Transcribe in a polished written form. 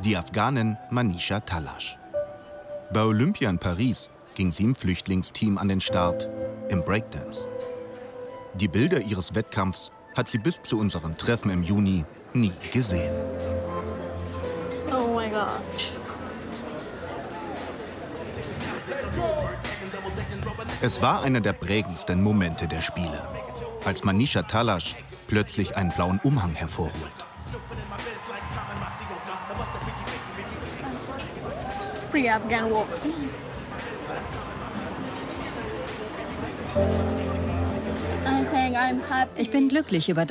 die Afghanin Manisha Talash. Bei Olympia in Paris ging sie im Flüchtlingsteam an den Start im Breakdance. Die Bilder ihres Wettkampfs hat sie bis zu unserem Treffen im Juni nie gesehen. Oh mein Gott. Es war einer der prägendsten Momente der Spiele, als Manisha Talash plötzlich einen blauen Umhang hervorholt. Free Afghan War. Ich bin glücklich über